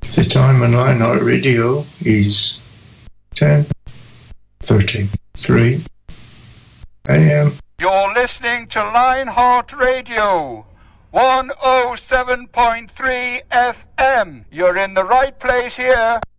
The time on Lionheart Radio is 10:33 a.m. You're listening to Lionheart Radio, 107.3 FM. You're in the right place here.